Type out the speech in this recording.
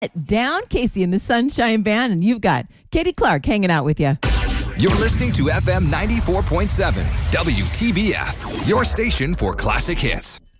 Down, Casey and the Sunshine Band, and you've got Katie Clark hanging out with you. You're listening to FM 94.7 WTBF, your station for classic hits.